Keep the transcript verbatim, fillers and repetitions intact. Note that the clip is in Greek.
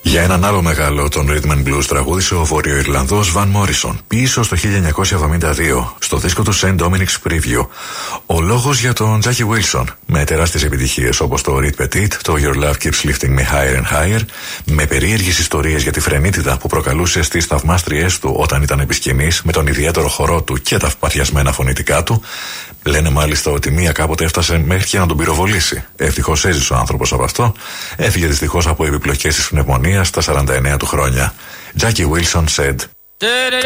Για έναν άλλο μεγάλο των Rhythm and Blues τραγούδισε ο Βόρειο-Ιρλανδός Van Morrison πίσω στο χίλια εννιακόσια εβδομήντα δύο στο δίσκο του Saint Dominic's Preview. Ο λόγος για τον Jackie Wilson με τεράστιες επιτυχίες όπως το Reed Petit, το Your Love Keeps Lifting Me Higher and Higher, με περίεργες ιστορίες για τη φρενίτιδα που προκαλούσε στις θαυμάστριές του όταν ήταν επί σκηνής με τον ιδιαίτερο χορό του και τα παθιασμένα φωνητικά του. Λένε μάλιστα ότι μία κάποτε έφτασε μέχρι και να τον πυροβολήσει. Ευτυχώς έζησε ο άνθρωπος από αυτό. Έφυγε δυστυχώς από επιπλοκές της πνευμονίας στα σαράντα εννέα του χρόνια. Jackie Wilson said.